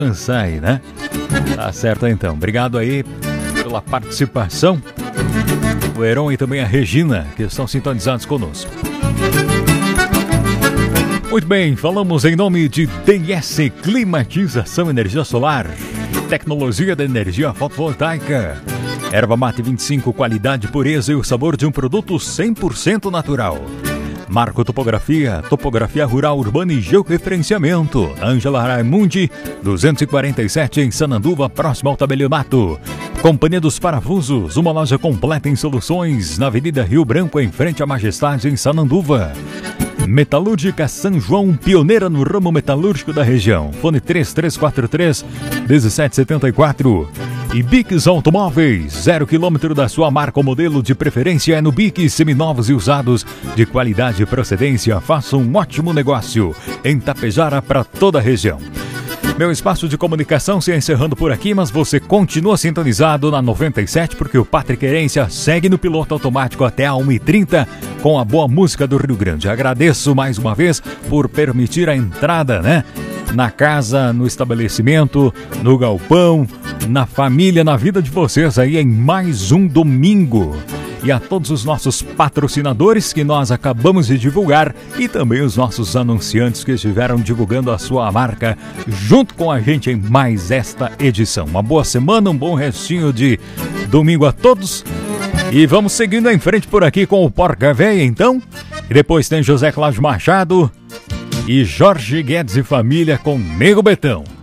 descansar aí, né? Tá certo então. Obrigado aí pela participação. O Heron e também a Regina, que estão sintonizados conosco. Muito bem, falamos em nome de DS Climatização Energia Solar, tecnologia da energia fotovoltaica. Erva Mate 25, qualidade, pureza e o sabor de um produto 100% natural. Marco Topografia, topografia rural, urbana e georreferenciamento. Ângela Raimundi, 247 em Sananduva, próximo ao tabelionato. Companhia dos Parafusos, uma loja completa em soluções na Avenida Rio Branco, em frente à Majestade, em Sananduva. Metalúrgica São João, pioneira no ramo metalúrgico da região. Fone 3343-1774. E Bix Automóveis, 0 km da sua marca ou modelo de preferência é no Bix, seminovos e usados de qualidade e procedência. Faça um ótimo negócio em Tapejara para toda a região. Meu espaço de comunicação se encerrando por aqui, mas você continua sintonizado na 97, porque o Patrick Herência segue no piloto automático até a 1h30 com a boa música do Rio Grande. Agradeço mais uma vez por permitir a entrada, né? Na casa, no estabelecimento, no galpão, na família, na vida de vocês aí em mais um domingo. E a todos os nossos patrocinadores que nós acabamos de divulgar e também os nossos anunciantes que estiveram divulgando a sua marca junto com a gente em mais esta edição. Uma boa semana, um bom restinho de domingo a todos. E vamos seguindo em frente por aqui com o Porca Véia, então. E depois tem José Cláudio Machado e Jorge Guedes e família com Nego Betão.